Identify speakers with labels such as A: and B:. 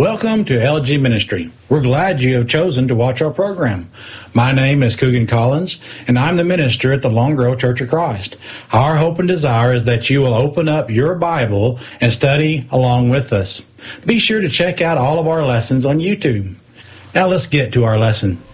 A: Welcome to LG Ministry. We're glad you have chosen to watch our program. My name is Coogan Collins, and I'm the minister at the Long Grove Church of Christ. Our hope and desire is that you will open up your Bible and study along with us. Be sure to check out all of our lessons on YouTube. Now let's get to our lesson.